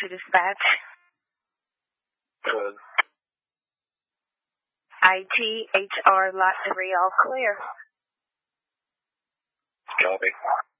to dispatch. Good. IT, HR, lot 3, all clear. Copy.